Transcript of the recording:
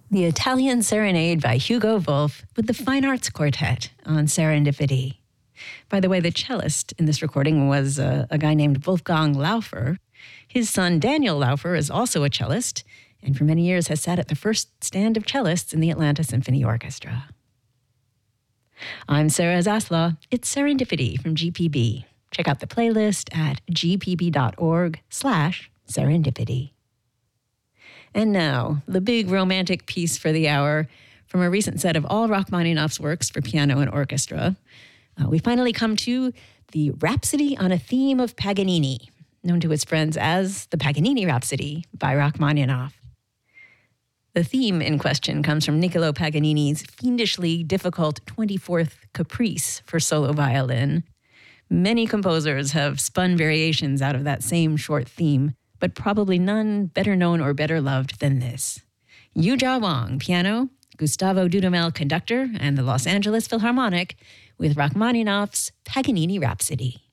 The Italian Serenade by Hugo Wolf with the Fine Arts Quartet on Serendipity. By the way, the cellist in this recording was a guy named Wolfgang Laufer. His son Daniel Laufer is also a cellist, and for many years has sat at the first stand of cellists in the Atlanta Symphony Orchestra. I'm Sarah Zaslaw. It's Serendipity from GPB. Check out the playlist at gpb.org/serendipity. And now, the big romantic piece for the hour from a recent set of all Rachmaninoff's works for piano and orchestra. We finally come to the Rhapsody on a Theme of Paganini, known to his friends as the Paganini Rhapsody by Rachmaninoff. The theme in question comes from Niccolò Paganini's fiendishly difficult 24th Caprice for solo violin. Many composers have spun variations out of that same short theme, but probably none better known or better loved than this. Yu-Ja Wang, piano, Gustavo Dudamel, conductor, and the Los Angeles Philharmonic with Rachmaninoff's Paganini Rhapsody.